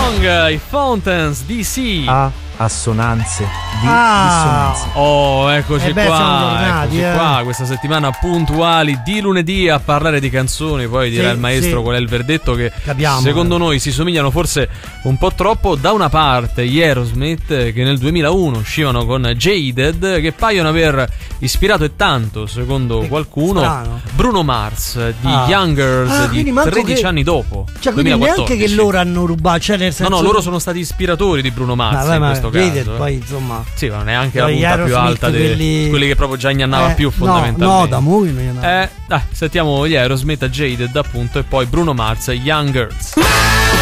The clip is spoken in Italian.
Song, i Fountains DC. Assonanze di dissonanze. Oh, eccoci qua, tornati, eccoci qua. Questa settimana puntuali di lunedì a parlare di canzoni. Poi dirà il maestro qual è il verdetto, che capiamo, secondo noi si somigliano forse un po' troppo. Da una parte gli Aerosmith, che nel 2001 uscivano con Jaded, che paiono aver ispirato e tanto, secondo qualcuno, strano, Bruno Mars di Young Girls di 13 anni dopo, cioè, quindi 2014. neanche che loro hanno rubato, cioè nel senso... No, loro sono stati ispiratori di Bruno Mars in questo caso. Poi insomma, sì, ma neanche la punta più alta quelli che proprio già ingannava più, fondamentalmente. No, da noi non dai, sentiamo gli Aerosmith, Jaded appunto, e poi Bruno Mars, Young Girls.